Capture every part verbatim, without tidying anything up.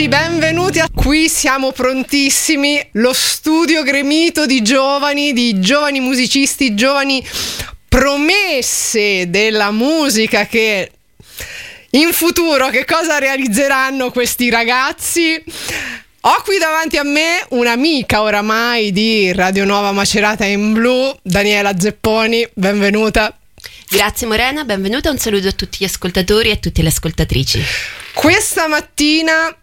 ragazzi, benvenuti a qui, siamo prontissimi, lo studio gremito di giovani, di giovani musicisti, giovani promesse della musica che in futuro che cosa realizzeranno questi ragazzi. Ho qui davanti a me un'amica oramai di Radio Nuova Macerata in Blu, Daniela Zepponi, benvenuta. Grazie Morena, benvenuta, un saluto a tutti gli ascoltatori e a tutte le ascoltatrici. Questa mattina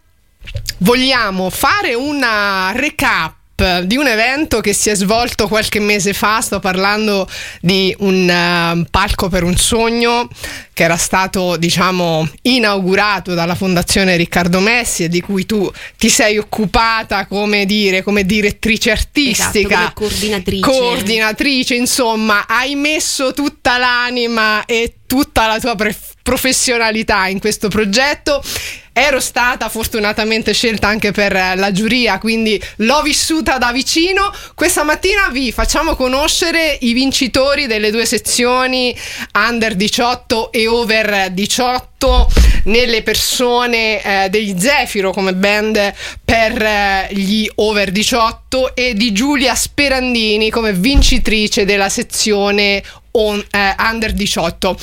vogliamo fare una recap di un evento che si è svolto qualche mese fa. Sto parlando di un uh, palco per un sogno che era stato, diciamo, inaugurato dalla Fondazione Riccardo Messi e di cui tu ti sei occupata come dire, come direttrice artistica, esatto, come coordinatrice. coordinatrice, insomma, hai messo tutta l'anima e tutta la tua pre- professionalità in questo progetto. Ero stata fortunatamente scelta anche per la giuria, quindi l'ho vissuta da vicino. Questa mattina vi facciamo conoscere i vincitori delle due sezioni Under diciotto e Over diciotto, nelle persone eh, degli Zefiro come band per eh, gli Over diciotto e di Giulia Sperandini come vincitrice della sezione on, eh, Under diciotto.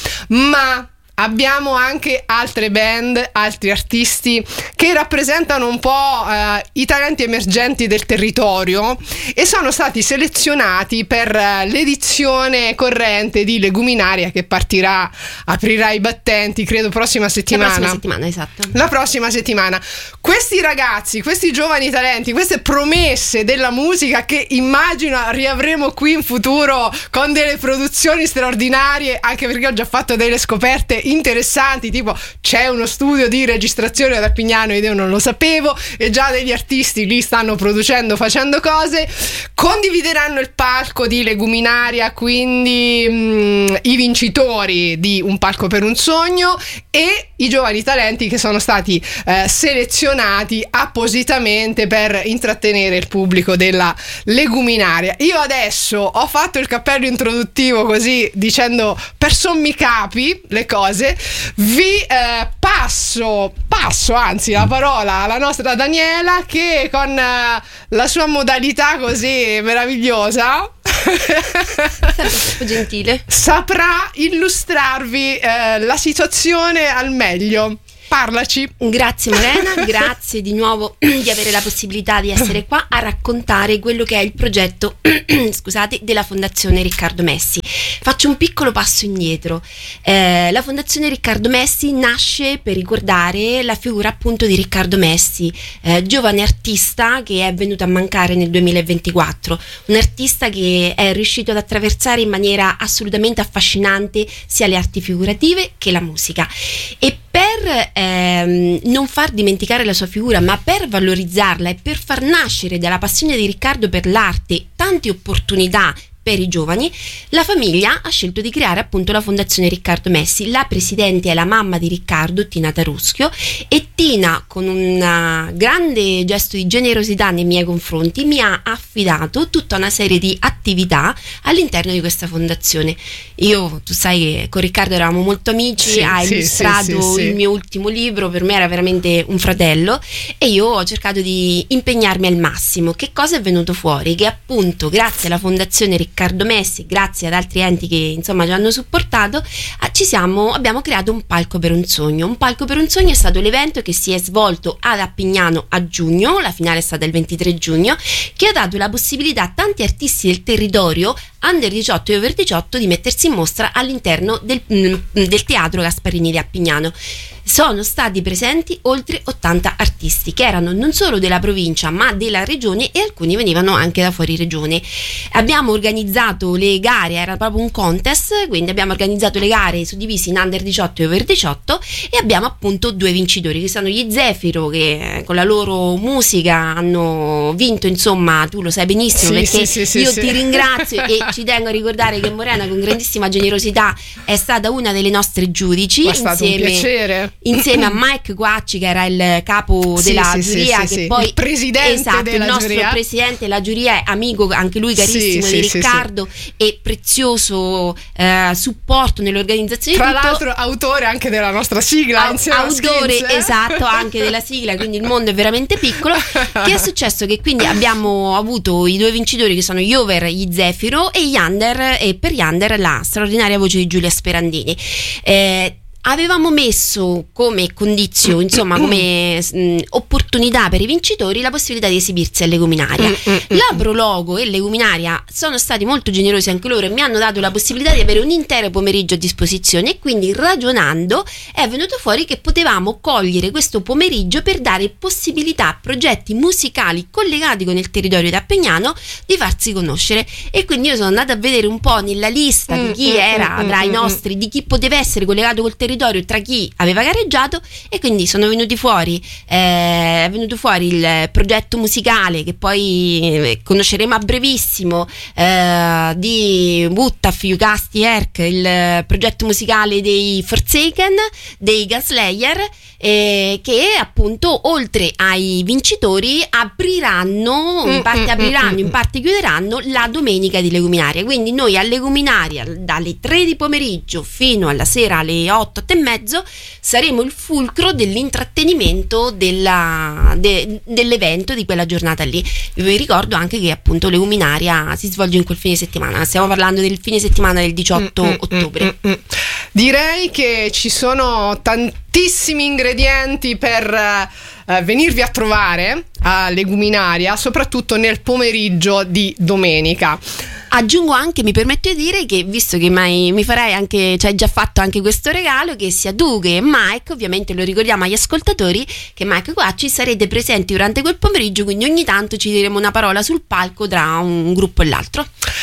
Ma abbiamo anche altre band, altri artisti che rappresentano un po' eh, i talenti emergenti del territorio e sono stati selezionati per eh, l'edizione corrente di Leguminaria che partirà, aprirà i battenti, credo prossima settimana. La prossima settimana, esatto. La prossima settimana. Questi ragazzi, questi giovani talenti, queste promesse della musica che immagino riavremo qui in futuro con delle produzioni straordinarie, anche perché ho già fatto delle scoperte interessanti, tipo c'è uno studio di registrazione ad Appignano ed io non lo sapevo e già degli artisti lì stanno producendo, facendo cose. Condivideranno il palco di Leguminaria quindi mh, i vincitori di Un palco per un sogno e i giovani talenti che sono stati eh, selezionati appositamente per intrattenere il pubblico della Leguminaria. Io adesso ho fatto il cappello introduttivo così dicendo per sommi capi le cose. Vi eh, passo, passo anzi la parola alla nostra Daniela che con eh, la sua modalità così meravigliosa troppo gentile saprà illustrarvi eh, la situazione al meglio. Parlaci. Grazie Morena, grazie di nuovo di avere la possibilità di essere qua a raccontare quello che è il progetto scusate, della Fondazione Riccardo Messi. Faccio un piccolo passo indietro. Eh, la Fondazione Riccardo Messi nasce per ricordare la figura appunto di Riccardo Messi, eh, giovane artista che è venuto a mancare nel duemilaventiquattro, un artista che è riuscito ad attraversare in maniera assolutamente affascinante sia le arti figurative che la musica. E per ehm, non far dimenticare la sua figura, ma per valorizzarla e per far nascere dalla passione di Riccardo per l'arte tante opportunità per i giovani, la famiglia ha scelto di creare appunto la Fondazione Riccardo Messi. La presidente è la mamma di Riccardo, Tina Taruschio, e Tina, con un grande gesto di generosità nei miei confronti, mi ha affidato tutta una serie di attività all'interno di questa fondazione. Io, tu sai che con Riccardo eravamo molto amici, sì, ha sì, illustrato sì, sì, il sì. mio ultimo libro, per me era veramente un fratello e io ho cercato di impegnarmi al massimo. Che cosa è venuto fuori? Che appunto grazie alla Fondazione Riccardo Riccardo Messi, grazie ad altri enti che insomma ci hanno supportato, ci siamo, abbiamo creato Un palco per un sogno. Un palco per un sogno è stato l'evento che si è svolto ad Appignano a giugno, la finale è stata il ventitré giugno, che ha dato la possibilità a tanti artisti del territorio Under diciotto e Over diciotto di mettersi in mostra all'interno del, del Teatro Gasparini di Appignano. Sono stati presenti oltre ottanta artisti che erano non solo della provincia ma della regione e alcuni venivano anche da fuori regione. Abbiamo organizzato le gare, era proprio un contest, quindi abbiamo organizzato le gare suddivise in Under diciotto e Over diciotto e abbiamo appunto due vincitori che sono gli Zefiro, che con la loro musica hanno vinto, insomma tu lo sai benissimo, sì, perché sì, sì, io sì, ti sì. ringrazio e ci tengo a ricordare che Morena con grandissima generosità è stata una delle nostre giudici. È stato insieme, un piacere. insieme a Mike Guacci, che era il capo sì, della sì, giuria, sì, che sì. poi il presidente esatto, della il nostro giuria. presidente della giuria, amico anche lui carissimo sì, di sì, Riccardo, sì, sì. e prezioso eh, supporto nell'organizzazione. Tra tutto. l'altro autore anche della nostra sigla, A- insieme autore a Skins, eh? esatto anche della sigla, quindi il mondo è veramente piccolo. Che è successo? Che quindi abbiamo avuto i due vincitori, che sono gli Over, gli Zefiro, e gli Under, e per gli Under la straordinaria voce di Giulia Sperandini. eh, Avevamo messo come condizione, insomma come mh, opportunità per i vincitori, la possibilità di esibirsi al Leguminaria. La Prologo e Leguminaria sono stati molto generosi anche loro e mi hanno dato la possibilità di avere un intero pomeriggio a disposizione, e quindi ragionando è venuto fuori che potevamo cogliere questo pomeriggio per dare possibilità a progetti musicali collegati con il territorio d'Appignano di farsi conoscere. E quindi io sono andata a vedere un po' nella lista di chi era tra i nostri, di chi poteva essere collegato col territorio, tra chi aveva gareggiato, e quindi sono venuti fuori eh, è venuto fuori il progetto musicale che poi eh, conosceremo a brevissimo, eh, di Buttaf, Yugasti Erk, il progetto musicale dei Forsaken, dei Gaslayer, eh, che appunto oltre ai vincitori apriranno, in parte apriranno, in parte chiuderanno la domenica di Leguminaria. Quindi noi a Leguminaria dalle tre di pomeriggio fino alla sera alle otto e mezzo saremo il fulcro dell'intrattenimento della, de, dell'evento di quella giornata lì. Vi ricordo anche che appunto Leguminaria si svolge in quel fine settimana, stiamo parlando del fine settimana del diciotto mm, ottobre. Mm, mm, mm. Direi che ci sono tantissimi ingredienti per uh, venirvi a trovare a Leguminaria, soprattutto nel pomeriggio di domenica. Aggiungo anche, mi permetto di dire che, visto che mai, mi farai anche, cioè hai già fatto anche questo regalo, che sia tu che Mike, ovviamente lo ricordiamo agli ascoltatori, che Mike Guacci sarete presenti durante quel pomeriggio, quindi ogni tanto ci diremo una parola sul palco tra un gruppo e l'altro.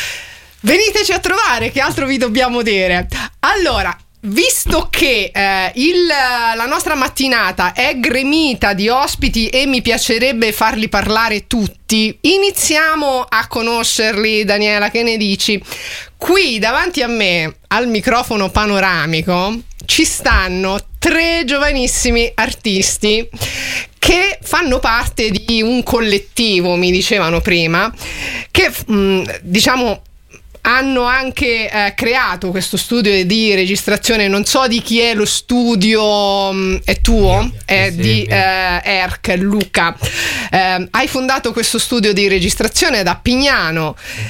Veniteci a trovare, che altro vi dobbiamo dire? Allora, visto che eh, il, la nostra mattinata è gremita di ospiti e mi piacerebbe farli parlare tutti, iniziamo a conoscerli. Daniela, che ne dici? Qui davanti a me, al microfono panoramico, ci stanno tre giovanissimi artisti che fanno parte di un collettivo, mi dicevano prima, che mh, diciamo hanno anche eh, creato questo studio di registrazione. Non so di chi è lo studio, mh, è tuo? È sì, di sì. eh, Erk, Luca. Eh, hai fondato questo studio di registrazione ad Appignano.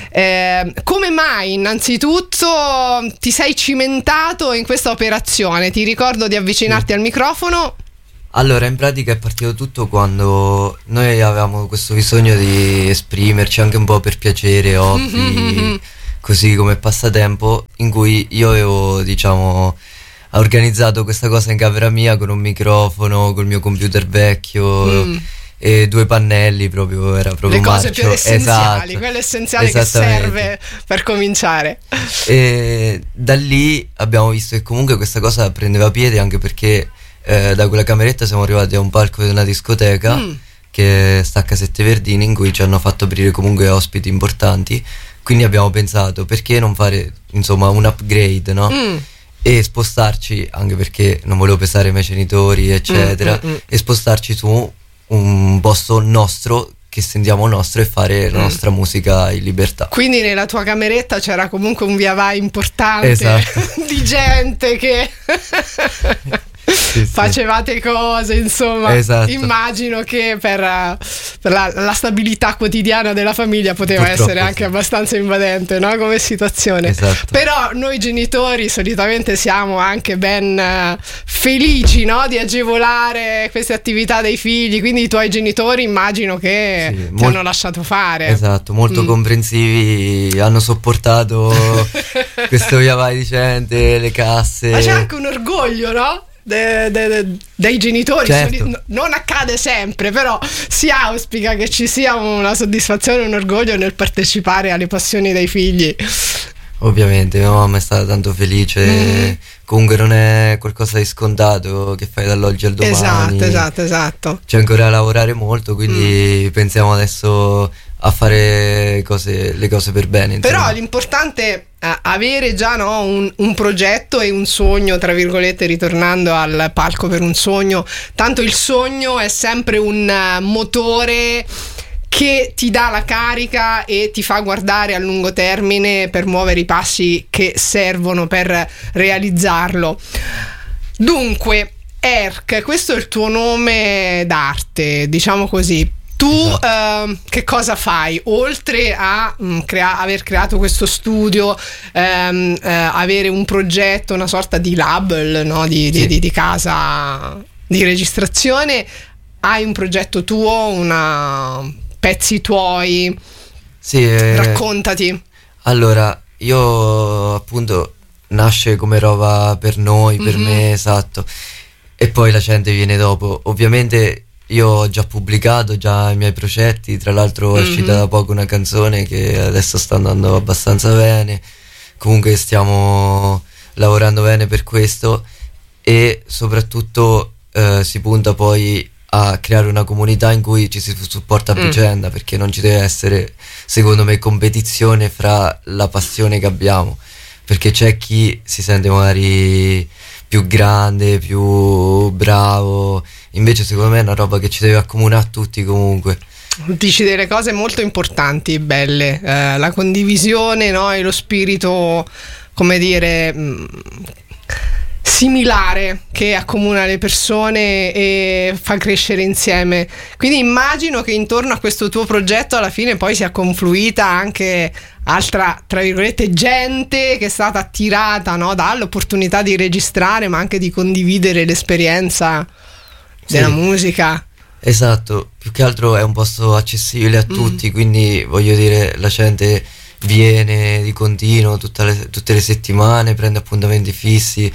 Eh, come mai innanzitutto ti sei cimentato in questa operazione? Ti ricordo di avvicinarti Sì. al microfono. Allora, in pratica è partito tutto quando noi avevamo questo bisogno di esprimerci anche un po' per piacere, hobby, così come passatempo, in cui io avevo, diciamo, organizzato questa cosa in camera mia con un microfono, col mio computer vecchio mm. e due pannelli, proprio era proprio le cose marcio. più essenziali, esatto, quelle essenziali che serve per cominciare. E da lì abbiamo visto che comunque questa cosa prendeva piede, anche perché eh, da quella cameretta siamo arrivati a un palco di una discoteca mm. che sta a Casette Verdini, in cui ci hanno fatto aprire comunque ospiti importanti. Quindi abbiamo pensato, perché non fare, insomma, un upgrade, no? Mm. E spostarci, anche perché non volevo pesare i miei genitori, eccetera, mm, mm, mm. e spostarci su un posto nostro, che sentiamo nostro, e fare la nostra mm. musica in libertà. Quindi nella tua cameretta c'era comunque un via vai importante, esatto. di gente che sì, sì. facevate cose, insomma. Esatto. Immagino che per, per la, la stabilità quotidiana della famiglia poteva Purtroppo essere anche sì. abbastanza invadente, no? Come situazione. Esatto. Però noi genitori solitamente siamo anche ben uh, felici, no? Di agevolare queste attività dei figli, quindi i tuoi genitori immagino che sì, ti mol- hanno lasciato fare. Esatto, molto mm. comprensivi, hanno sopportato questo via vai di gente, le casse. Ma c'è anche un orgoglio, no? De, de, de, dei genitori, certo. Soli, non accade sempre, però si auspica che ci sia una soddisfazione e un orgoglio nel partecipare alle passioni dei figli. Ovviamente mia mamma è stata tanto felice, mm. comunque non è qualcosa di scontato che fai dall'oggi al domani. Esatto, esatto, esatto. C'è ancora da lavorare molto, quindi mm. pensiamo adesso a fare cose, le cose per bene, insomma. Però l'importante uh, avere già, no, un, un progetto e un sogno, tra virgolette, ritornando al palco per un sogno, tanto il sogno è sempre un uh, motore che ti dà la carica e ti fa guardare a lungo termine per muovere i passi che servono per realizzarlo. Dunque, Erk, questo è il tuo nome d'arte, diciamo così. Tu esatto. uh, che cosa fai? Oltre a mh, crea- aver creato questo studio, um, uh, avere un progetto, una sorta di label, no? di, sì. di, di, di casa di registrazione, hai un progetto tuo, una... pezzi tuoi? Sì, eh, raccontati. Allora, io appunto nasce come roba per noi, per mm-hmm. me, esatto, e poi la gente viene dopo. Ovviamente io ho già pubblicato già i miei progetti, tra l'altro è mm-hmm. uscita da poco una canzone che adesso sta andando abbastanza bene, comunque stiamo lavorando bene per questo, e soprattutto eh, si punta poi a creare una comunità in cui ci si supporta a vicenda, mm. perché non ci deve essere, secondo me, competizione fra la passione che abbiamo, perché c'è chi si sente magari più grande, più bravo, invece secondo me è una roba che ci deve accomunare tutti comunque. Dici delle cose molto importanti, belle, eh, la condivisione, no? E lo spirito, come dire... Mh, similare che accomuna le persone e fa crescere insieme. Quindi immagino che intorno a questo tuo progetto alla fine poi sia confluita anche altra, tra virgolette, gente che è stata attirata, no, dall'opportunità di registrare, ma anche di condividere l'esperienza della sì. musica. Esatto, più che altro è un posto accessibile a tutti, mm. quindi voglio dire, la gente viene di continuo tutte le, tutte le settimane, prende appuntamenti fissi.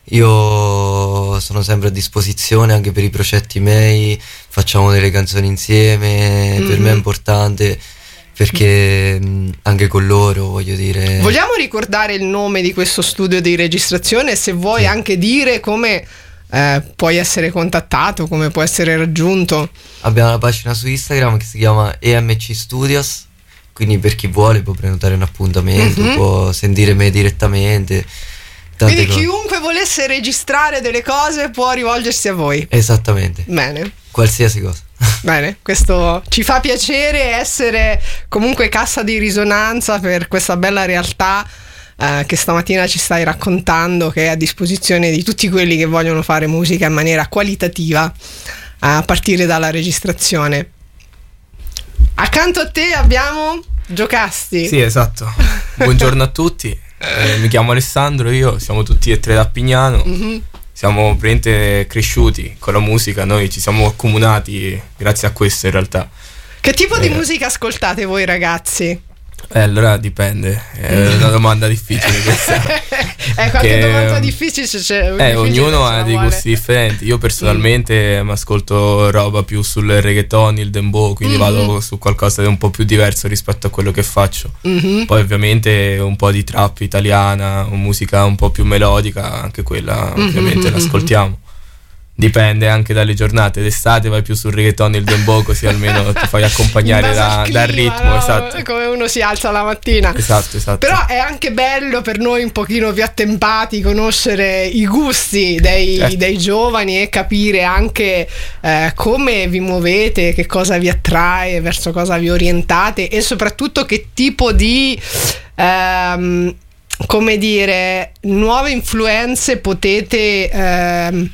Io sono sempre a disposizione anche per i progetti miei, facciamo delle canzoni insieme, mm-hmm. per me è importante perché mh, anche con loro, voglio dire... Vogliamo ricordare il nome di questo studio di registrazione, se vuoi sì. anche dire come eh, puoi essere contattato, come può essere raggiunto. Abbiamo una pagina su Instagram che si chiama E M C Studios, quindi per chi vuole può prenotare un appuntamento, mm-hmm. può sentire me direttamente. Quindi cose. Chiunque volesse registrare delle cose può rivolgersi a voi. Esattamente. Bene. Qualsiasi cosa. Bene, questo ci fa piacere essere comunque cassa di risonanza per questa bella realtà eh, che stamattina ci stai raccontando, che è a disposizione di tutti quelli che vogliono fare musica in maniera qualitativa, a partire dalla registrazione. Accanto a te abbiamo Giocasti. Sì, esatto. Buongiorno a tutti. Eh, mi chiamo Alessandro, io siamo tutti e tre da Pignano, mm-hmm. siamo praticamente cresciuti con la musica, noi ci siamo accomunati grazie a questo in realtà. Che tipo eh. di musica ascoltate voi ragazzi? Eh, allora dipende, è una domanda difficile questa. Eh, qualche che, domanda difficile c'è. Eh, ognuno ha dei vuole. gusti differenti. Io personalmente mm. mi ascolto roba più sul reggaeton, il dembow, quindi mm-hmm. vado su qualcosa di un po' più diverso rispetto a quello che faccio. Mm-hmm. Poi ovviamente un po' di trap italiana, musica un po' più melodica, anche quella mm-hmm. ovviamente l'ascoltiamo. Dipende anche dalle giornate, d'estate vai più sul reggaeton e il dembow, così almeno ti fai accompagnare da, clima, dal ritmo, no? Esatto. Come uno si alza la mattina. Esatto, esatto. Però è anche bello per noi un pochino più attempati conoscere i gusti dei, certo. dei giovani e capire anche eh, come vi muovete, che cosa vi attrae, verso cosa vi orientate e soprattutto che tipo di... Ehm, come dire, nuove influenze potete... Ehm,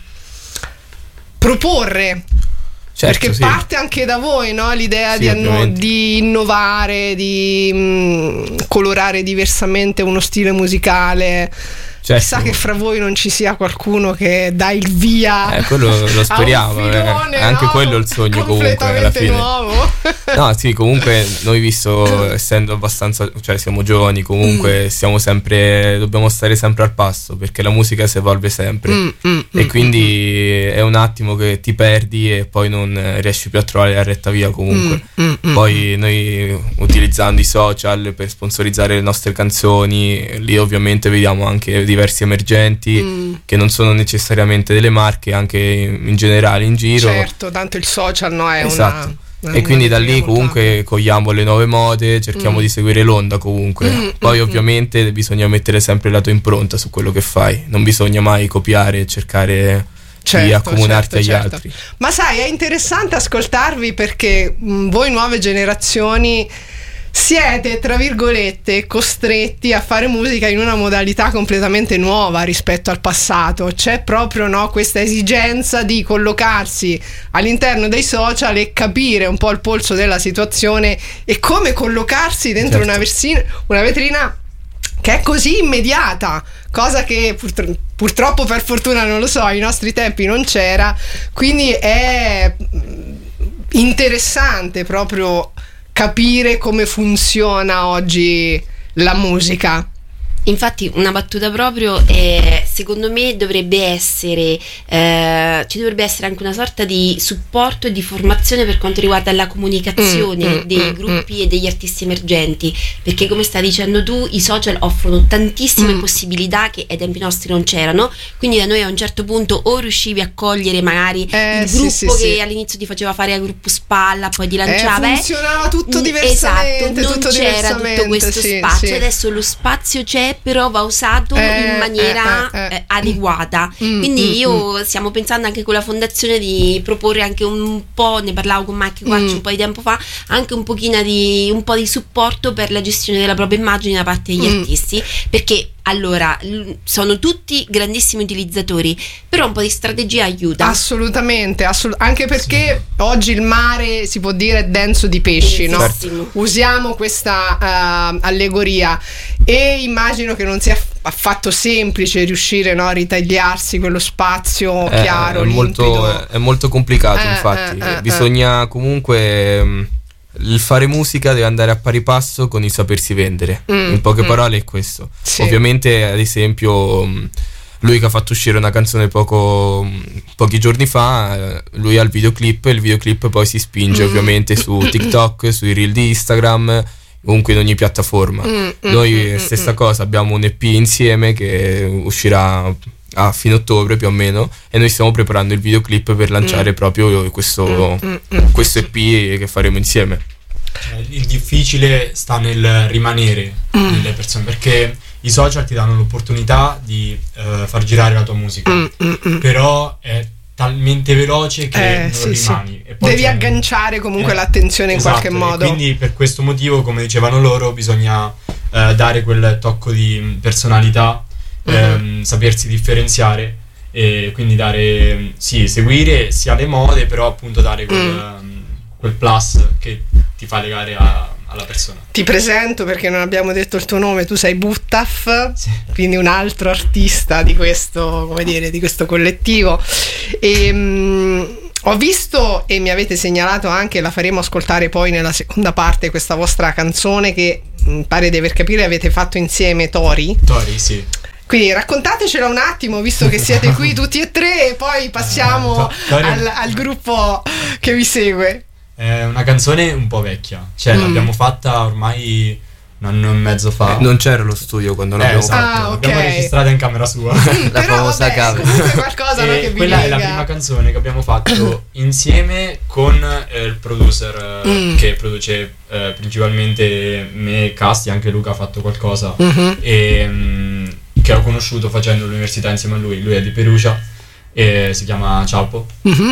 proporre, certo, perché sì. parte anche da voi, no? L'idea sì, di, anno- di innovare, di mh, colorare diversamente uno stile musicale. Certo. Chissà che fra voi non ci sia qualcuno che dà il via. Eh, quello lo speriamo. Filone, eh. Anche no? quello è il sogno comunque alla fine. Nuovo. No, sì, comunque noi visto essendo abbastanza, cioè siamo giovani, comunque mm. siamo sempre, dobbiamo stare sempre al passo perché la musica si evolve sempre mm, mm, e mm, quindi mm. è un attimo che ti perdi e poi non riesci più a trovare la retta via comunque. Mm, mm, poi noi utilizzando i social per sponsorizzare le nostre canzoni, lì ovviamente vediamo anche diversi emergenti mm. che non sono necessariamente delle marche, anche in generale in giro. Certo, tanto il social no è esatto. una E quindi da lì comunque cogliamo le nuove mode, cerchiamo mm. di seguire l'onda comunque. Mm, Poi mm, ovviamente mm. bisogna mettere sempre la tua impronta su quello che fai, non bisogna mai copiare e cercare certo, di accomunarti certo, agli certo. altri. Ma sai, è interessante ascoltarvi perché mh, voi nuove generazioni siete, tra virgolette, costretti a fare musica in una modalità completamente nuova rispetto al passato. C'è proprio no, questa esigenza di collocarsi all'interno dei social e capire un po' il polso della situazione e come collocarsi dentro certo. una, versina, una vetrina che è così immediata, cosa che purtro- purtroppo per fortuna, non lo so, ai nostri tempi non c'era, quindi è interessante proprio capire come funziona oggi la musica. Infatti una battuta proprio è, secondo me dovrebbe essere eh, ci dovrebbe essere anche una sorta di supporto e di formazione per quanto riguarda la comunicazione mm, dei mm, gruppi mm. e degli artisti emergenti, perché come stai dicendo tu i social offrono tantissime mm. possibilità che ai tempi nostri non c'erano, quindi da noi a un certo punto o riuscivi a cogliere magari eh, il gruppo sì, sì, che sì. all'inizio ti faceva fare a gruppo spalla, poi ti lanciava eh, funzionava tutto diversamente, esatto, non tutto c'era tutto questo sì, spazio sì. Adesso lo spazio c'è, però va usato eh, in maniera eh, eh, eh. Eh, adeguata mm, quindi mm, io mm. stiamo pensando anche con la fondazione di proporre anche un po', ne parlavo con Mike Quacci mm. un po' di tempo fa, anche un pochino di un po' di supporto per la gestione della propria immagine da parte degli mm. artisti, perché allora sono tutti grandissimi utilizzatori, però un po' di strategia aiuta assolutamente, assolut- anche perché sì. oggi il mare si può dire è denso di pesci, no? Certo. Usiamo questa uh, allegoria e immagino che non sia affatto semplice riuscire no, a ritagliarsi quello spazio eh, chiaro, è molto, è molto complicato eh, bisogna eh, eh, bisogna eh. comunque il fare musica deve andare a pari passo con il sapersi vendere. Mm, in poche mm. parole è questo. Sì. Ovviamente, ad esempio, lui che ha fatto uscire una canzone poco pochi giorni fa, lui ha il videoclip e il videoclip poi si spinge mm. ovviamente su TikTok, sui reel di Instagram, comunque in ogni piattaforma. Mm, Noi mm, stessa mm, cosa, abbiamo un E P insieme che uscirà a fine ottobre più o meno e noi stiamo preparando il videoclip per lanciare mm. proprio questo, mm, mm, questo E P che faremo insieme. Il difficile sta nel rimanere mm. nelle persone, perché i social ti danno l'opportunità di uh, far girare la tua musica mm, mm, mm. però è talmente veloce che eh, non sì, rimani sì. E poi devi agganciare comunque eh, l'attenzione in esatto, qualche modo, quindi per questo motivo, come dicevano loro, bisogna uh, dare quel tocco di personalità, mm-hmm. ehm, sapersi differenziare e quindi dare, sì, seguire sia le mode, però appunto dare quel, mm. um, quel plus che ti fa legare a, alla persona. Ti presento, perché non abbiamo detto il tuo nome, tu sei Buttaf, sì. quindi un altro artista di questo, come dire, di questo collettivo. E, um, ho visto e mi avete segnalato anche, la faremo ascoltare poi nella seconda parte, questa vostra canzone che mi pare di aver capito avete fatto insieme, Tori. Tori, sì. Quindi raccontatecela un attimo, visto che siete qui tutti e tre, e poi passiamo Tori... al, al gruppo che vi segue. È una canzone un po' vecchia, cioè mm. l'abbiamo fatta ormai un anno e mezzo fa. Non c'era lo studio quando l'abbiamo eh, esatto. fatta. Ah, okay. L'abbiamo registrata in camera sua. Mm, la però, famosa vabbè, camera. Comunque qualcosa no, che vi quella lega. È la prima canzone che abbiamo fatto insieme con eh, il producer eh, mm. che produce eh, principalmente me e Casti, anche Luca ha fatto qualcosa mm-hmm. e mh, che ho conosciuto facendo l'università insieme a lui. Lui è di Perugia e si chiama Cialpo mm-hmm.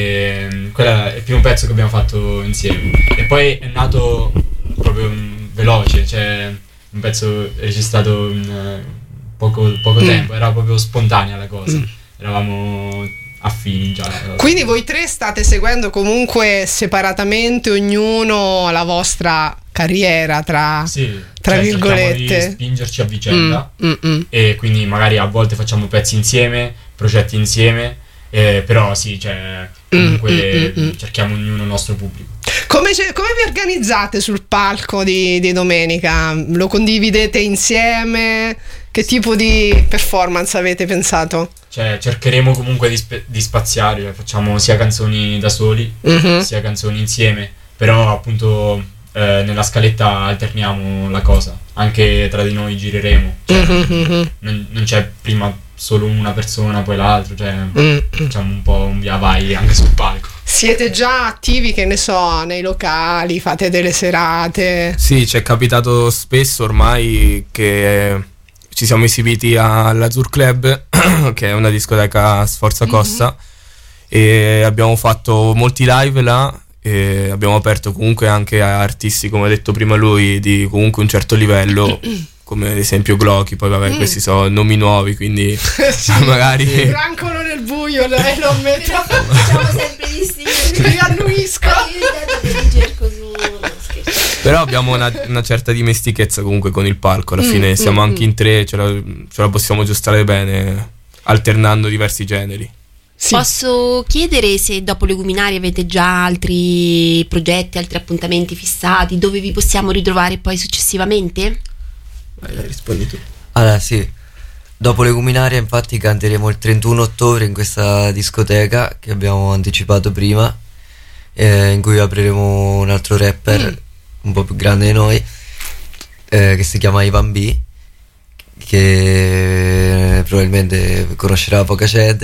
e mh, quello è il primo pezzo che abbiamo fatto insieme e poi è nato proprio mh, veloce, cioè un pezzo registrato in uh, poco, poco mm. tempo, era proprio spontanea la cosa, mm. eravamo affini già. Quindi voi tre state seguendo comunque separatamente ognuno la vostra carriera, tra, sì, tra cioè, virgolette, cerchiamo di spingerci a vicenda mm, mm, mm. e quindi magari a volte facciamo pezzi insieme, progetti insieme, eh, però sì, cioè comunque mm, mm, mm, cerchiamo ognuno il nostro pubblico. Come, come vi organizzate sul palco di, di domenica? Lo condividete insieme? Che tipo di performance avete pensato? Cioè cercheremo comunque di, spe- di spaziare, facciamo sia canzoni da soli mm-hmm. sia canzoni insieme, però appunto eh, nella scaletta alterniamo la cosa, anche tra di noi gireremo, cioè, mm-hmm. non, non c'è prima solo una persona poi l'altro, cioè mm. facciamo un po' un via vai anche sul palco. siete già attivi, che ne so, nei locali, fate delle serate? Sì, ci è capitato spesso ormai che ci siamo esibiti all'Azur Club, che è una discoteca a Sforza Costa, mm-hmm. e abbiamo fatto molti live là, e abbiamo aperto comunque anche a artisti, come ha detto prima lui, di comunque un certo livello, come ad esempio Glocky. Poi vabbè, mm. questi sono nomi nuovi, quindi sì, magari brancolo nel buio, lei lo metto. Facciamo sempre gli stili, mi annuisco. Però abbiamo una, una certa dimestichezza comunque con il palco. Alla mm, fine siamo mm, anche in tre, ce la, ce la possiamo aggiustare bene, alternando diversi generi. Sì. Posso chiedere se dopo Leguminari avete già altri progetti, altri appuntamenti fissati, dove vi possiamo ritrovare poi successivamente? Vai, rispondi tu. Allora sì, dopo Leguminaria infatti canteremo il trentuno ottobre in questa discoteca che abbiamo anticipato prima, eh, in cui apriremo un altro rapper mm. un po' più grande di noi, eh, che si chiama Ivan B, che probabilmente conoscerà poca gente.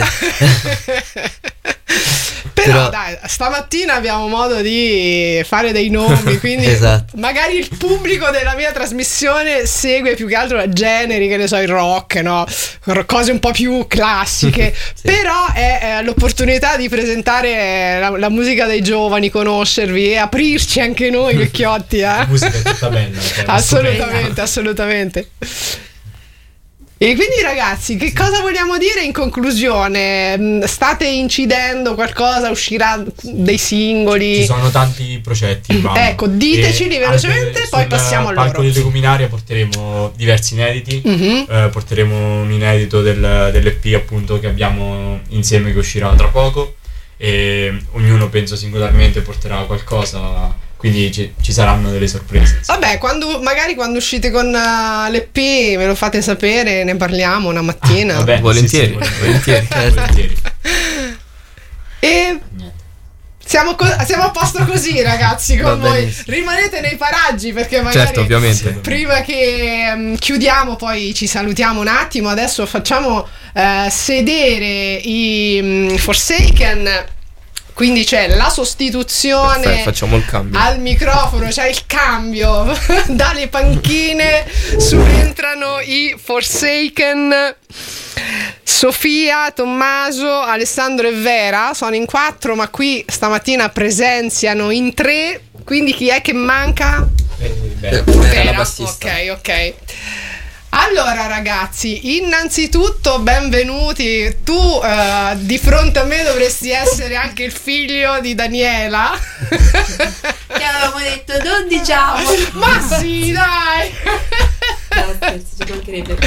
Però, Però dai, stamattina abbiamo modo di fare dei nomi, quindi esatto. magari il pubblico della mia trasmissione segue più che altro generi, che ne so, il rock, no? Cose un po' più classiche. Sì. Però è, è l'opportunità di presentare la, la musica dei giovani, conoscervi e aprirci anche noi vecchiotti, eh? La musica è tutta bella, cioè, assolutamente, assolutamente. E quindi ragazzi, che cosa vogliamo dire in conclusione? State incidendo qualcosa? Uscirà dei singoli? Ci sono tanti progetti in ballo. Ecco, diteceli velocemente, poi passiamo a loro. Al palco di Leguminaria porteremo diversi inediti, mm-hmm. eh, porteremo un inedito del, dell'E P appunto che abbiamo insieme, che uscirà tra poco, e ognuno penso singolarmente porterà qualcosa. Quindi ci, ci saranno delle sorprese. Vabbè, quando, magari quando uscite con uh, l'E P me lo fate sapere, ne parliamo una mattina. Ah, vabbè, volentieri, sì, sì, volentieri. volentieri. E siamo, co- siamo a posto così, ragazzi, con Va voi. benissimo. Rimanete nei paraggi, perché magari certo, ovviamente. prima che um, chiudiamo poi ci salutiamo un attimo. Adesso facciamo uh, sedere i um, Forsaken. Quindi c'è la sostituzione. Perfetto, facciamo il cambio. Al microfono c'è il cambio. Dalle panchine subentrano i Forsaken. Sofia, Tommaso, Alessandro e Vera sono in quattro, ma qui stamattina presenziano in tre. Quindi chi è che manca? Vera, Vera, la bassista. Ok, ok. Allora ragazzi, innanzitutto benvenuti. Tu uh, di fronte a me dovresti essere anche il figlio di Daniela. Che avevamo detto, non diciamo. Ma sì, dai. No, scherzo, ci mancherebbe.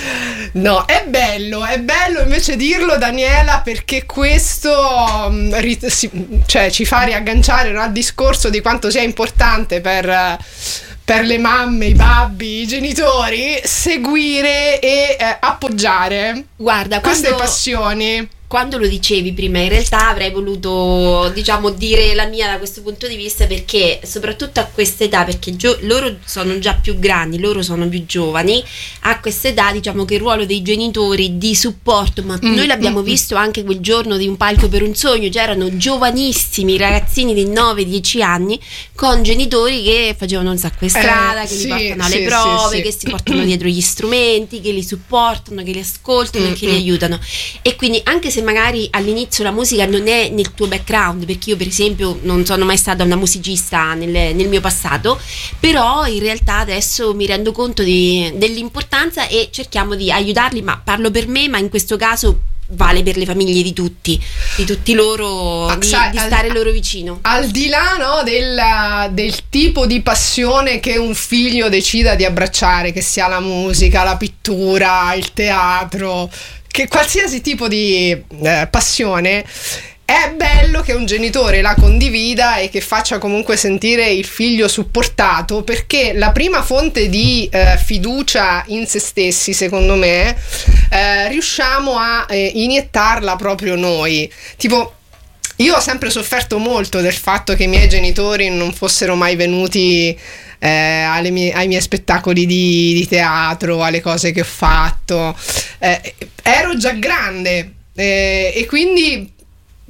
No, è bello, è bello invece dirlo, Daniela, perché questo um, rit- si, cioè, ci fa riagganciare, no, al discorso di quanto sia importante per... Uh, per le mamme, i babbi, i genitori, seguire e eh, appoggiare Guarda, queste quando, passioni. Quando lo dicevi prima, in realtà avrei voluto, diciamo, dire la mia da questo punto di vista, perché soprattutto a questa età, perché gio- loro sono già più grandi, loro sono più giovani, a questa età diciamo che il ruolo dei genitori di supporto, ma mm, noi l'abbiamo mm, visto anche quel giorno di Un palco per un sogno, c'erano giovanissimi ragazzini di nove dieci anni con genitori che facevano un sacco di strada, eh, che sì, li portano alle sì, prove, sì, che sì. si portano dietro gli strumenti, che li supportano, che li ascoltano mm, e che li mm. aiutano. E quindi anche se magari all'inizio la musica non è nel tuo background, perché io per esempio non sono mai stata una musicista nel, nel mio passato, però in realtà adesso mi rendo conto di, dell'importanza e cerchiamo di aiutarli, ma parlo per me, ma in questo caso vale per le famiglie di tutti, di tutti loro, ah, di, sai, di al, stare loro vicino. Al di là, no, del, del tipo di passione che un figlio decida di abbracciare, che sia la musica, la pittura, il teatro, che qualsiasi tipo di eh, passione, è bello che un genitore la condivida e che faccia comunque sentire il figlio supportato, perché la prima fonte di eh, fiducia in se stessi, secondo me, eh, riusciamo a eh, iniettarla proprio noi. Tipo, io ho sempre sofferto molto del fatto che i miei genitori non fossero mai venuti eh, alle mie, ai miei spettacoli di, di teatro, alle cose che ho fatto. Eh, ero già grande eh, e quindi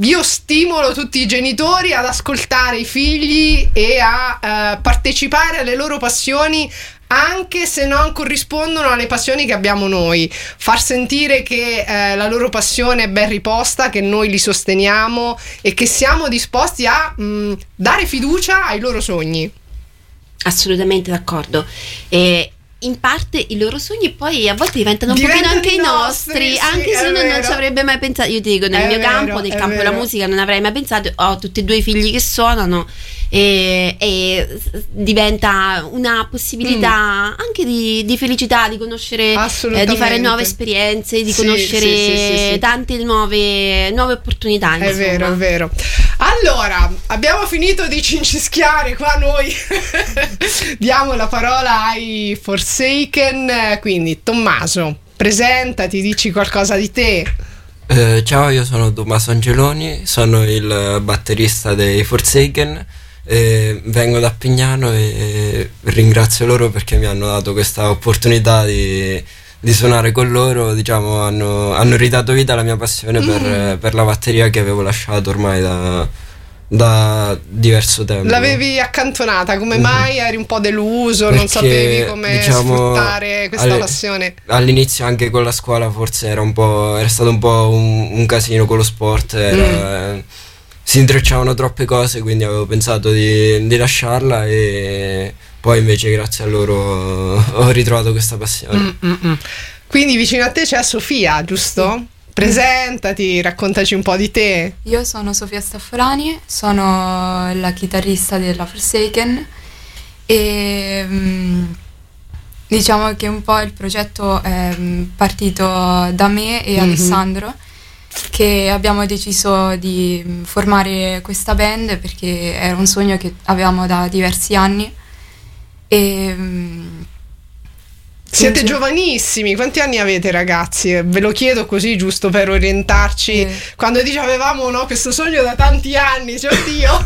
io stimolo tutti i genitori ad ascoltare i figli e a eh, partecipare alle loro passioni, anche se non corrispondono alle passioni che abbiamo noi. Far sentire che eh, la loro passione è ben riposta, che noi li sosteniamo e che siamo disposti a mh, dare fiducia ai loro sogni. Assolutamente d'accordo. E in parte i loro sogni poi a volte diventano un Diventano pochino anche i nostri, nostri, sì, anche se è uno non vero. ci avrebbe mai pensato. Io ti dico, nel È mio vero, campo, nel è campo della vero. musica, non avrei mai pensato. Ho tutti e due i figli che suonano e, e diventa una possibilità Mm. anche di, di felicità, di conoscere, eh, Assolutamente. di fare nuove esperienze, di Sì, conoscere sì, sì, sì, sì. tante nuove, nuove opportunità. È insomma. vero, è vero. Allora, abbiamo finito di cincischiare qua noi. Diamo la parola ai Forsaken. Quindi, Tommaso, presentati, dici qualcosa di te. Eh, ciao, io sono Tommaso Angeloni, sono il batterista dei Forsaken, eh, vengo da Pignano e ringrazio loro perché mi hanno dato questa opportunità di, di suonare con loro. Diciamo, hanno, hanno ridato vita alla mia passione per, Mm. per la batteria che avevo lasciato ormai da, da diverso tempo. L'avevi accantonata, come Mhm. mai eri un po' deluso, non Perché, sapevi come diciamo, sfruttare questa alle- passione? All'inizio anche con la scuola forse era un po', era stato un po' un, un casino con lo sport, era- eh, si intrecciavano troppe cose, quindi avevo pensato di, di lasciarla e poi invece grazie a loro ho ritrovato questa passione. Mm, mm, mm. Quindi vicino a te c'è Sofia, giusto? Presentati, raccontaci un po' di te. Io sono Sofia Staffolani, sono la chitarrista della Forsaken e mm, diciamo che un po' il progetto è mm, partito da me e Mhm. Alessandro, che abbiamo deciso di mm, formare questa band perché era un sogno che avevamo da diversi anni e mm, Siete Sì. giovanissimi, quanti anni avete ragazzi? Ve lo chiedo così giusto per orientarci. Sì. Quando dice avevamo no, questo sogno da tanti anni, cioè oddio.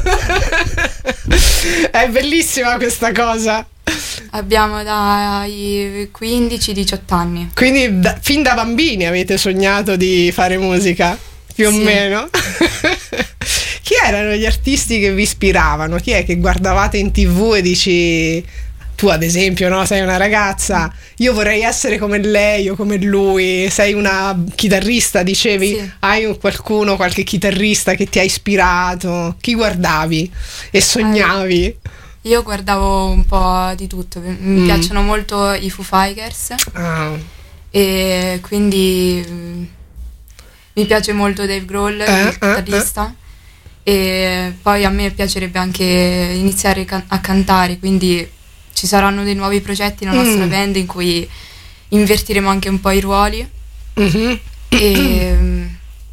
È bellissima questa cosa. abbiamo dai quindici diciotto anni. Quindi da- fin da bambini avete sognato di fare musica, più o Sì. meno. Chi erano gli artisti che vi ispiravano? Chi è che guardavate in tivù e dici... Tu ad esempio, no? Sei una ragazza, io vorrei essere come lei o come lui. Sei una chitarrista, dicevi, Sì. hai un qualcuno, qualche chitarrista che ti ha ispirato? Chi guardavi e sognavi? Io guardavo un po' di tutto, mi mi Mm. piacciono molto i Foo Fighters Ah, e quindi mm, mi piace molto Dave Grohl, Eh, il eh, chitarrista, e poi a me piacerebbe anche iniziare can- a cantare, quindi ci saranno dei nuovi progetti nella nostra Mm. band in cui invertiremo anche un po' i ruoli mhm. e mm,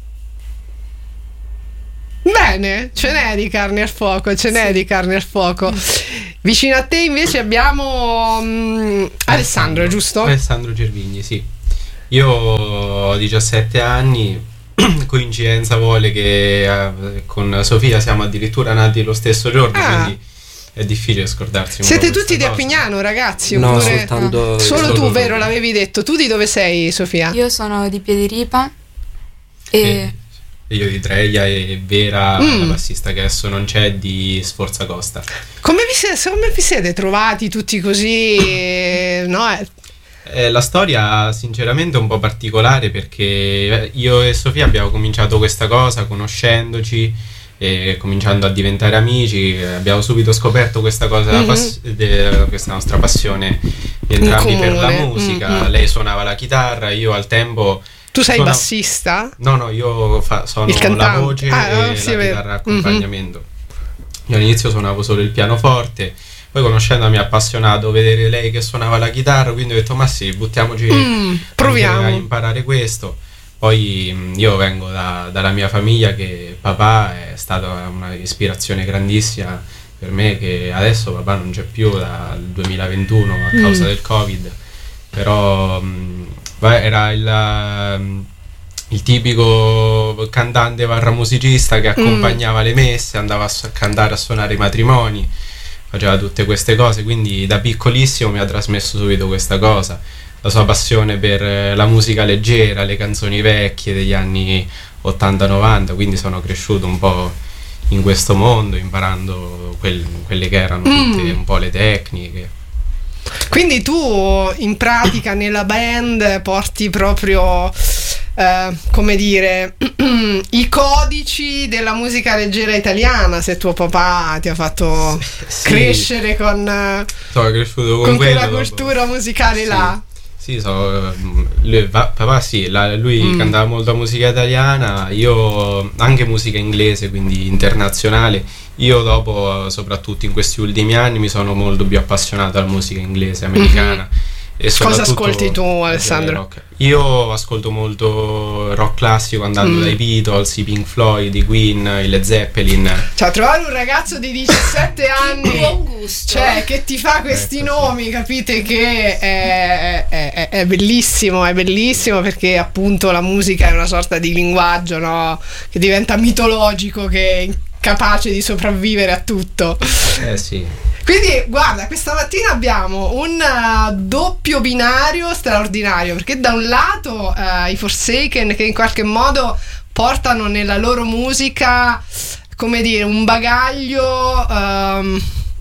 Bene, ce n'è di carne al fuoco, ce n'è di carne al fuoco. Vicino a te invece abbiamo mm, Alessandro, giusto? Alessandro Gervigni, sì. Io ho diciassette anni, coincidenza vuole che eh, con Sofia siamo addirittura nati lo stesso giorno, Ah. quindi è difficile scordarsi un Siete po' tutti di questa cosa. Apignano, ragazzi? No, oppure- soltanto Solo tu, solo vero, lui. l'avevi detto. Tu di dove sei, Sofia? io sono di Piediripa e E e io di Treia e Vera, Mm. la bassista che adesso non c'è, di Sforzacosta. Come vi, siete, come vi siete trovati tutti così? eh, No, eh, Eh, la storia sinceramente è un po' particolare perché eh, io e Sofia abbiamo cominciato questa cosa conoscendoci e cominciando a diventare amici, eh, abbiamo subito scoperto questa cosa, Mhm. pass- de- questa nostra passione di entrambi In per la comune. musica. Mhm. Lei suonava la chitarra, io al tempo... tu sei suona- bassista? No, no, io fa- sono Il la cantante. voce Ah, e sì, la è vero. chitarra accompagnamento. Io all'inizio suonavo solo il pianoforte, poi conoscendomi mi ha appassionato vedere lei che suonava la chitarra, quindi ho detto ma sì, buttiamoci Mm, anche proviamo. a imparare questo. Poi mh, io vengo da- dalla mia famiglia, che papà è stata una ispirazione grandissima per me, che adesso papà non c'è più dal duemilaventuno a causa Mm. del Covid, però mh, va- era il, mh, il tipico cantante barra musicista che accompagnava le messe, andava a, su- a cantare, a suonare i matrimoni, faceva tutte queste cose, quindi da piccolissimo mi ha trasmesso subito questa cosa. la sua passione per la musica leggera, le canzoni vecchie degli anni ottanta novanta, quindi sono cresciuto un po' in questo mondo, imparando quel, quelle che erano tutte mm. un po' le tecniche. Quindi tu in pratica nella band porti proprio eh, come dire i codici della musica leggera italiana, se tuo papà ti ha fatto sì. crescere con, sono cresciuto con, con quello, quella cultura dopo. musicale sì. là. Sì, so, lui, papà sì, la, lui mm. cantava molto musica italiana, io anche musica inglese, quindi internazionale. Io dopo, soprattutto in questi ultimi anni, mi sono molto più appassionato alla musica inglese, americana. Mm-hmm. E cosa ascolti tu, Alessandro? Io ascolto molto rock classico, andando mm. dai Beatles, i Pink Floyd, i Queen, i Led Zeppelin. Cioè, trovare un ragazzo di diciassette anni buon gusto, cioè, che ti fa questi ecco, nomi, sì. capite che è, è, è, è bellissimo, è bellissimo, perché appunto la musica è una sorta di linguaggio, no? Che diventa mitologico, che è capace di sopravvivere a tutto. Eh sì. Quindi guarda, questa mattina abbiamo un uh, doppio binario straordinario, perché da un lato uh, i Forsaken, che in qualche modo portano nella loro musica, come dire, un bagaglio um,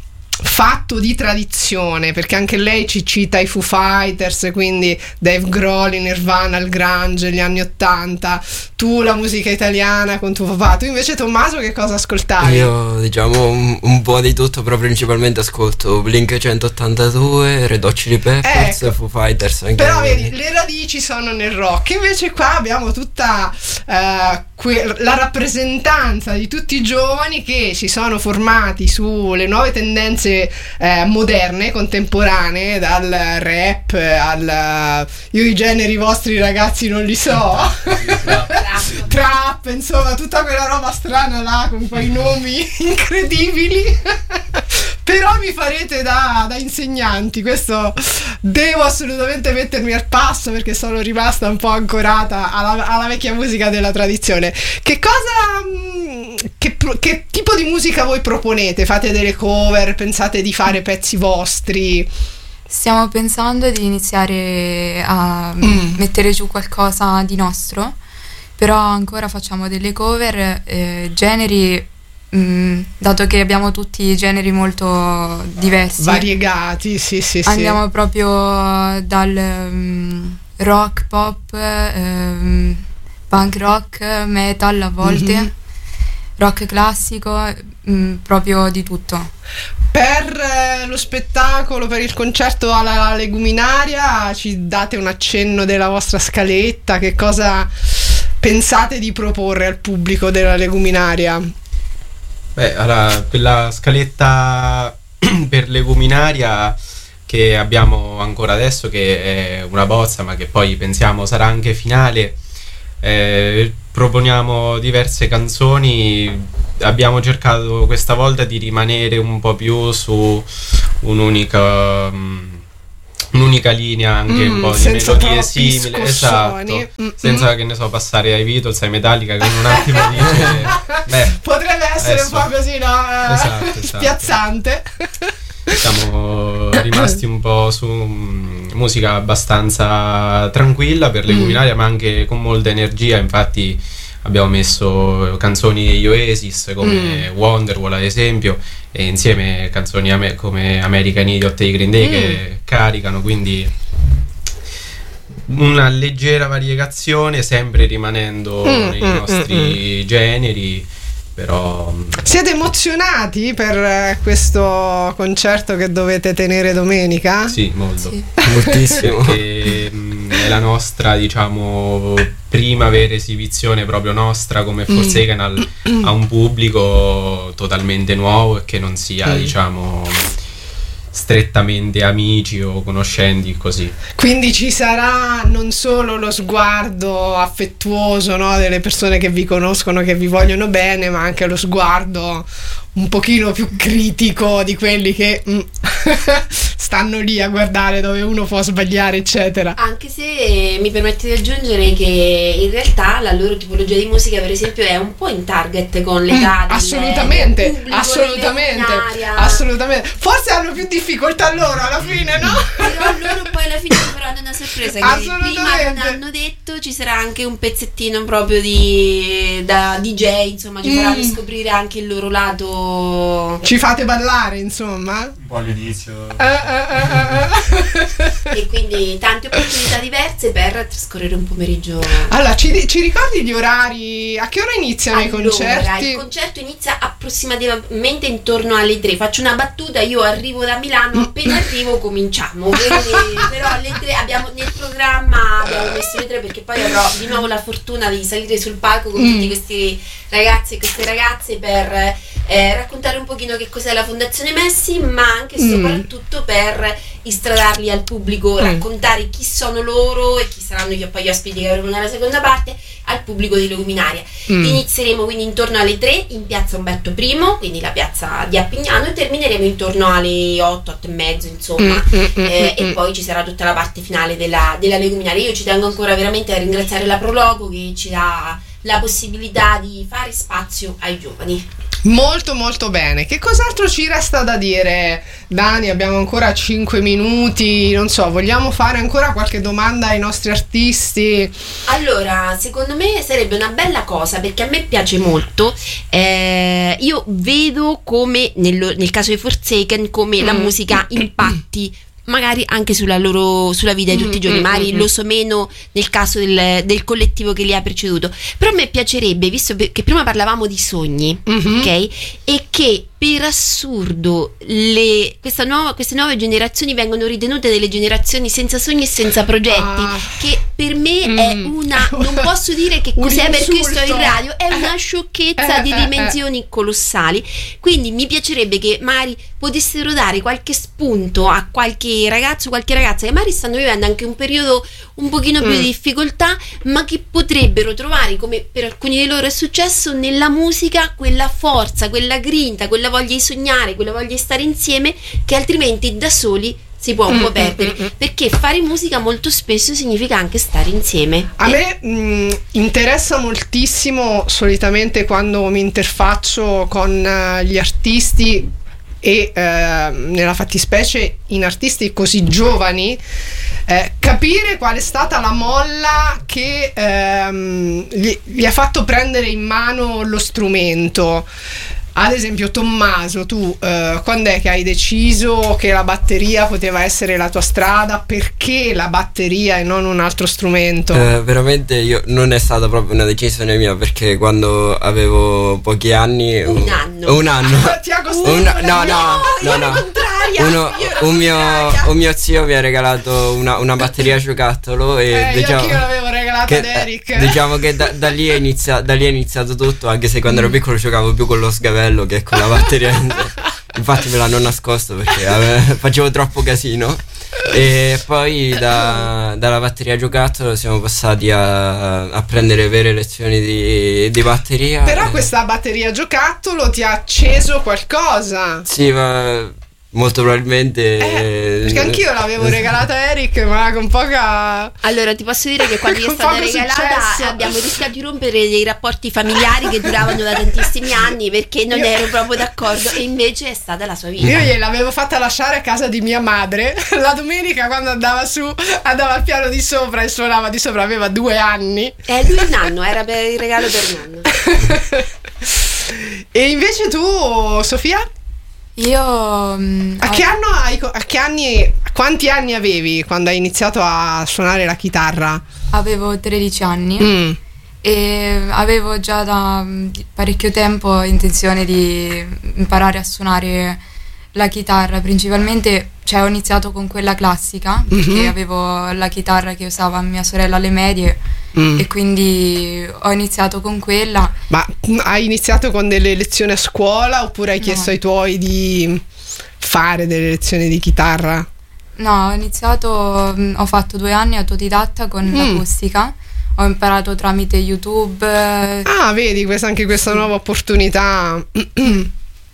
fatto di tradizione, perché anche lei ci cita i Foo Fighters, quindi Dave Grohl, Nirvana, il grunge, gli anni ottanta, tu la musica italiana con tuo papà. Tu invece, Tommaso, che cosa ascoltavi? Io diciamo un, un po' di tutto, però principalmente ascolto Blink centottantadue, Red Hot Chili Peppers, ecco. Foo Fighters anche. Però vedi, le radici sono nel rock, invece qua abbiamo tutta uh, que- la rappresentanza di tutti i giovani che si sono formati sulle nuove tendenze Eh, moderne, contemporanee, dal rap al io i generi vostri ragazzi non li so, trap. trap, insomma tutta quella roba strana là con quei nomi incredibili. Però mi farete da, da insegnanti, questo devo assolutamente mettermi al passo, perché sono rimasta un po' ancorata alla, alla vecchia musica della tradizione. Che cosa, che, che tipo di musica voi proponete? Fate delle cover? Pensate di fare pezzi vostri? Stiamo pensando di iniziare a mm. mettere giù qualcosa di nostro, però ancora facciamo delle cover, eh, generi. Mm, dato che abbiamo tutti i generi molto diversi, variegati, sì, sì, andiamo sì. proprio dal um, rock, pop, um, punk rock, metal a volte, mm-hmm. rock classico, um, proprio di tutto. Per eh, lo spettacolo, per il concerto alla Leguminaria, ci date un accenno della vostra scaletta? Che cosa pensate di proporre al pubblico della Leguminaria? Beh, allora, quella scaletta per Leguminaria che abbiamo ancora adesso, che è una bozza, ma che poi pensiamo sarà anche finale, eh, proponiamo diverse canzoni. Abbiamo cercato questa volta di rimanere un po' più su un'unica... Um, un'unica linea, anche mm, un po' di melodie simili, esatto, Mm-mm. senza che ne so passare ai Beatles, ai Metallica, che un attimo dice beh, potrebbe essere adesso, un po' così, no? Esatto, esatto. Spiazzante. Siamo rimasti un po' su um, musica abbastanza tranquilla per Leguminaria, mm. ma anche con molta energia. Infatti abbiamo messo canzoni degli Oasis come mm. Wonderwall ad esempio, e insieme canzoni ame- come American Idiot e Green Day mm. che caricano, quindi una leggera variegazione, sempre rimanendo mm, nei mm, nostri mm, generi. Però siete emozionati per questo concerto che dovete tenere domenica? Sì, molto, sì. moltissimo. Perché è la nostra, diciamo, prima vera esibizione proprio nostra come Forsaken al, a un pubblico totalmente nuovo e che non sia, mm. diciamo, strettamente amici o conoscenti, così. Quindi ci sarà non solo lo sguardo affettuoso, no, delle persone che vi conoscono, che vi vogliono bene, ma anche lo sguardo un pochino più critico di quelli che mm, stanno lì a guardare dove uno può sbagliare, eccetera. Anche se mi permette di aggiungere che in realtà la loro tipologia di musica, per esempio, è un po' in target con l'età mm, del, assolutamente, del pubblico, assolutamente, assolutamente. Forse hanno più difficoltà loro alla fine, no? Però loro poi alla fine ci faranno una sorpresa, che prima non hanno detto, ci sarà anche un pezzettino proprio di da D J, insomma, ci mm. faranno scoprire anche il loro lato. Ci fate ballare, insomma? Un po' all'inizio. Uh, uh, uh, uh. E quindi tante opportunità diverse per trascorrere un pomeriggio. Allora, ci, ci ricordi gli orari? A che ora iniziano allora, i concerti? Il concerto inizia approssimativamente intorno alle tre. Faccio una battuta, io arrivo da Milano, appena arrivo cominciamo. Quindi, però alle tre abbiamo nel programma abbiamo messo le tre, perché poi avrò di nuovo la fortuna di salire sul palco con mm. tutti questi ragazzi e queste ragazze per eh, raccontare un pochino che cos'è la Fondazione Messi, ma anche e mm. soprattutto per istradarli al pubblico, mm. raccontare chi sono loro e chi saranno io, poi gli ospiti che avremo nella seconda parte, al pubblico di Leguminaria. Mm. Inizieremo quindi intorno alle tre in piazza Umberto I, quindi la piazza di Appignano, e termineremo intorno alle otto, otto e mezzo, insomma, mm. eh, mm. e poi ci sarà tutta la parte finale della, della Leguminaria. Io ci tengo ancora veramente a ringraziare la Prologo, che ci dà la possibilità di fare spazio ai giovani. Molto molto bene. Che cos'altro ci resta da dire, Dani? Abbiamo ancora cinque minuti, non so, vogliamo fare ancora qualche domanda ai nostri artisti? Allora, secondo me sarebbe una bella cosa, perché a me piace molto, eh, io vedo come nel, nel caso di Forsaken come mm. la musica impatti magari anche sulla loro sulla vita di tutti i giorni, mm, magari mm, lo so meno nel caso del, del collettivo che li ha preceduto, però a me piacerebbe, visto che prima parlavamo di sogni, mm-hmm. ok, e che per assurdo le, questa nuova, queste nuove generazioni vengono ritenute delle generazioni senza sogni e senza progetti, ah. che per me mm. è una, non posso dire che cos'è perché sto in radio, è una sciocchezza eh, di dimensioni eh, colossali. Quindi mi piacerebbe che magari potessero dare qualche spunto a qualche ragazzo, qualche ragazza che magari stanno vivendo anche un periodo un pochino più mm. di difficoltà, ma che potrebbero trovare, come per alcuni di loro è successo, nella musica quella forza, quella grinta, quella voglia di sognare, quella voglia di stare insieme, che altrimenti da soli si può un po' perdere, mm, mm, perché fare musica molto spesso significa anche stare insieme. A me mh, interessa moltissimo, solitamente quando mi interfaccio con uh, gli artisti e uh, nella fattispecie in artisti così giovani, eh, capire qual è stata la molla che ehm, gli, gli ha fatto prendere in mano lo strumento. Ad esempio, Tommaso, tu eh, quando è che hai deciso che la batteria poteva essere la tua strada? Perché la batteria e non un altro strumento? Eh, veramente io non è stata proprio una decisione mia, perché quando avevo pochi anni, un, un anno, un anno, ti ha costato un, no, no, no, no, uno, un mio, un mio zio mi ha regalato una, una batteria giocattolo e eh, diciamo, io l'avevo regalata che, ad Eric. Eh, diciamo che da, da, lì è inizia, da lì è iniziato tutto, anche se quando mm. ero piccolo giocavo più con lo sgavello che con la batteria. Infatti me l'hanno nascosto perché ave- facevo troppo casino. E poi da, dalla batteria giocattolo siamo passati a, a prendere vere lezioni di, di batteria. Però questa batteria giocattolo ti ha acceso qualcosa. Sì, ma molto probabilmente eh, perché anch'io l'avevo regalata a Eric, ma con poca. Allora ti posso dire che quando gli è stata regalata successo. abbiamo rischiato di rompere dei rapporti familiari che duravano da tantissimi anni, perché non io... ero proprio d'accordo, e invece è stata la sua vita. Io gliel'avevo fatta lasciare a casa di mia madre la domenica, quando andava su, andava al piano di sopra e suonava di sopra, aveva due anni. Eh, lui un anno, era per il regalo per un anno. E invece tu, Sofia? Io mh, a che anno hai, a che anni, quanti anni avevi quando hai iniziato a suonare la chitarra? Avevo tredici anni mm. e avevo già da parecchio tempo intenzione di imparare a suonare la chitarra, principalmente, cioè ho iniziato con quella classica, perché mm-hmm. avevo la chitarra che usava mia sorella alle medie mm. e quindi ho iniziato con quella. Ma hai iniziato con delle lezioni a scuola oppure hai no. chiesto ai tuoi di fare delle lezioni di chitarra? No, ho iniziato, ho fatto due anni autodidatta con mm. l'acustica. Ho imparato tramite YouTube. Ah, vedi, questa, anche questa nuova opportunità.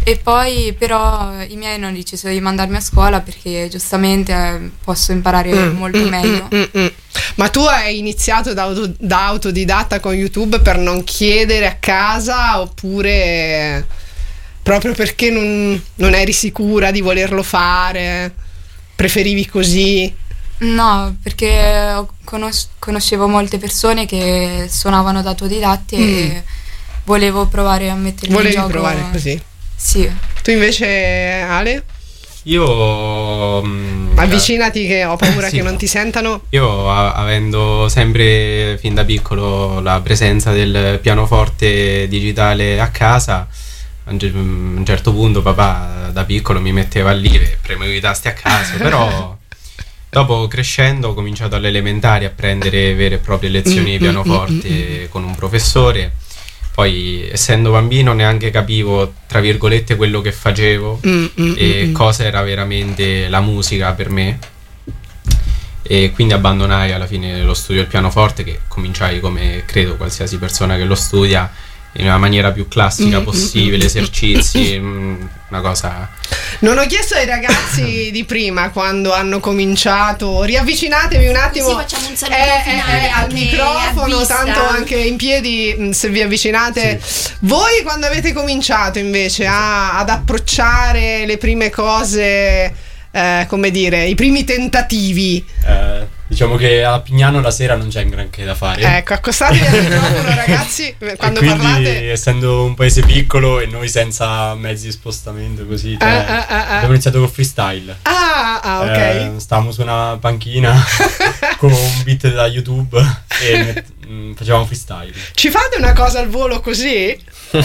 E poi però i miei hanno deciso di mandarmi a scuola perché giustamente eh, posso imparare Mm, molto mm, meglio. mm, mm, mm. Ma tu hai iniziato da, auto- da autodidatta con YouTube per non chiedere a casa, oppure proprio perché non, non eri sicura di volerlo fare? Preferivi così? No, perché ho- conos- conoscevo molte persone che suonavano da autodidatti e volevo provare a mettermi Volevi in gioco. provare così? Sì. Tu invece, Ale? Io mh, Avvicinati che ho paura Sì. che non ti sentano. Io a- avendo sempre fin da piccolo la presenza del pianoforte digitale a casa, a un ge- a un certo punto papà da piccolo mi metteva lì e premevo i tasti a caso, però dopo crescendo ho cominciato alle elementari a prendere vere e proprie lezioni di pianoforte con un professore. Poi, essendo bambino, neanche capivo, tra virgolette, quello che facevo Mm, mm, e mm, mm. cosa era veramente la musica per me. E quindi abbandonai alla fine lo studio del pianoforte, che cominciai, come credo qualsiasi persona che lo studia, in una maniera più classica possibile, esercizi, mm, una cosa... Non ho chiesto ai ragazzi di prima quando hanno cominciato. Riavvicinatevi un attimo. Così facciamo un saluto Eh, finale eh, al anche microfono, a vista. tanto anche in piedi, mh, se vi avvicinate. Voi quando avete cominciato invece a- ad approcciare le prime cose, eh, come dire, i primi tentativi. Eh, diciamo che a Pignano la sera non c'è un granché da fare. Ecco, accostatevi al microfono, ragazzi, quando e quindi, parlate. essendo un paese piccolo e noi senza mezzi di spostamento così, cioè, Ah, ah, ah, ah. abbiamo iniziato con freestyle. Ah, ah, ok. Eh, stavamo su una panchina con un beat da YouTube e met- mm, facevamo freestyle. Ci fate una cosa al volo così?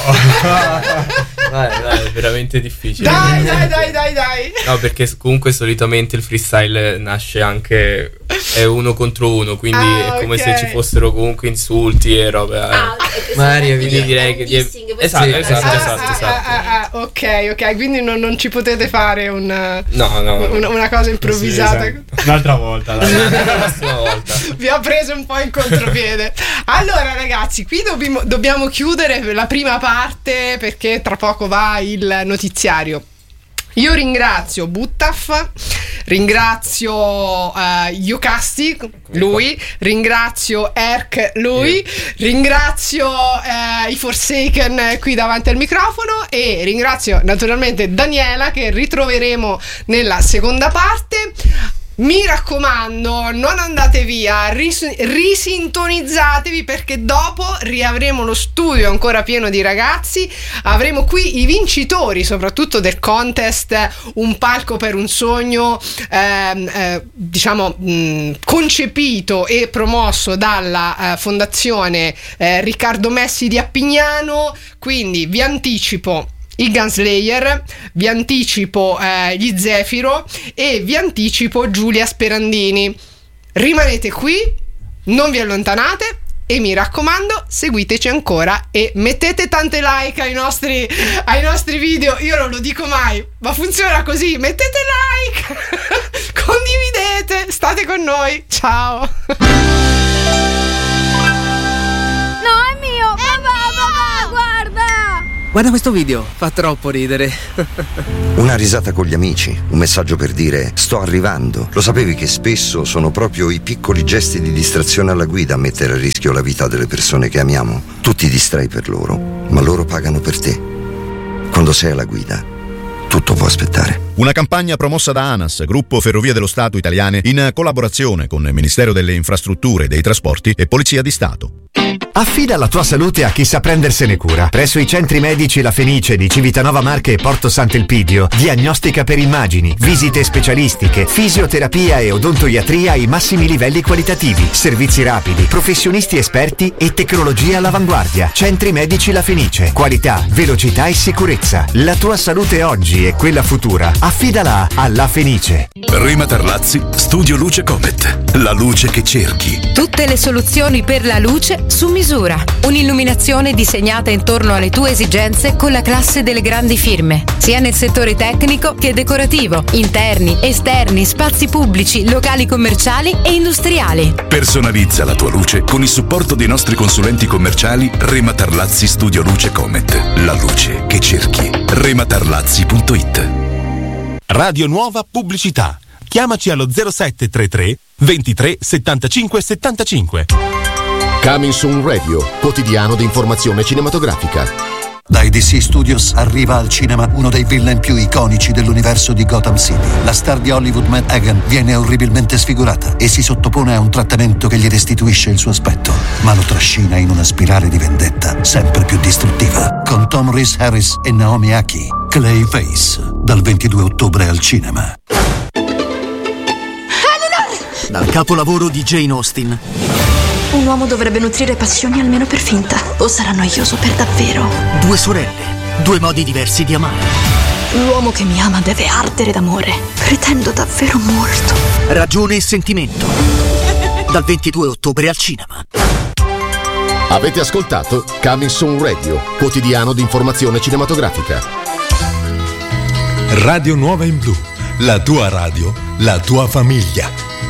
Dai, dai, è veramente difficile. Dai, dai, dai, dai, dai. No, perché s- comunque solitamente il freestyle nasce anche è uno contro uno, quindi Ah, è come ok. se ci fossero comunque insulti e robe. eh. Ah, ok, Mario, quindi quindi direi è che un die- dissing, voi esatto, siete- esatto, Ah, esatto, ah, esatto. ah, ah, ah, ok, ok, quindi non, non ci potete fare un, No, no, una, una cosa improvvisata. Sì, esatto. Un'altra volta, dai. la prossima volta. Vi ho preso un po' in contropiede. Allora, ragazzi, qui dobbiamo, dobbiamo chiudere la prima parte perché tra poco va il notiziario. Io ringrazio Buttaf, ringrazio uh, Iocasti, lui, ringrazio Erk, lui, ringrazio uh, i Forsaken qui davanti al microfono e ringrazio naturalmente Daniela che ritroveremo nella seconda parte. Mi raccomando, non andate via, ris- risintonizzatevi perché dopo riavremo lo studio ancora pieno di ragazzi, avremo qui i vincitori soprattutto del contest Un palco per un sogno, ehm, eh, diciamo mh, concepito e promosso dalla eh, fondazione eh, Riccardo Messi di Appignano, quindi vi anticipo i Gunslayer, vi anticipo eh, gli Zefiro e vi anticipo Giulia Sperandini. Rimanete qui, non vi allontanate e mi raccomando seguiteci ancora e mettete tante like ai nostri, ai nostri video. Io non lo dico mai, ma funziona così: mettete like, condividete, state con noi, ciao. No, è mio! Papà, papà, guarda! Guarda questo video, fa troppo ridere. Una risata con gli amici, un messaggio per dire sto arrivando. Lo sapevi che spesso sono proprio i piccoli gesti di distrazione alla guida a mettere a rischio la vita delle persone che amiamo? Tu ti distrai per loro, ma loro pagano per te. Quando sei alla guida, tutto può aspettare. Una campagna promossa da ANAS, Gruppo Ferrovie dello Stato Italiane, in collaborazione con il Ministero delle Infrastrutture e dei Trasporti e Polizia di Stato. Affida la tua salute a chi sa prendersene cura. Presso i centri medici La Fenice di Civitanova Marche e Porto Sant'Elpidio, diagnostica per immagini, visite specialistiche, fisioterapia e odontoiatria ai massimi livelli qualitativi, servizi rapidi, professionisti esperti e tecnologia all'avanguardia. Centri medici La Fenice, qualità, velocità e sicurezza. La tua salute oggi e quella futura. Affidala alla Fenice. Rema Tarlazzi, Studio Luce Comet. La luce che cerchi. Tutte le soluzioni per la luce su misura. Un'illuminazione disegnata intorno alle tue esigenze con la classe delle grandi firme, sia nel settore tecnico che decorativo, interni, esterni, spazi pubblici, locali commerciali e industriali. Personalizza la tua luce con il supporto dei nostri consulenti commerciali Rema Tarlazzi Studio Luce Comet. La luce che cerchi. rematarlazzi punto it. Radio Nuova Pubblicità. Chiamaci allo zero sette tre tre ventitré settantacinque settantacinque. Coming Soon Radio, quotidiano di informazione cinematografica. Dai D C Studios arriva al cinema uno dei villain più iconici dell'universo di Gotham City. La star di Hollywood Matt Hagen viene orribilmente sfigurata e si sottopone a un trattamento che gli restituisce il suo aspetto, ma lo trascina in una spirale di vendetta sempre più distruttiva. Con Tom Rhys Harris e Naomi Aki, Clayface, dal ventidue ottobre al cinema. Dal capolavoro di Jane Austen. Un uomo dovrebbe nutrire passioni almeno per finta, o sarà noioso per davvero. Due sorelle, due modi diversi di amare. L'uomo che mi ama deve ardere d'amore. Pretendo davvero molto. Ragione e sentimento. Dal ventidue ottobre al cinema. Avete ascoltato Coming Soon Radio, quotidiano di informazione cinematografica. Radio Nuova in Blu, la tua radio, la tua famiglia.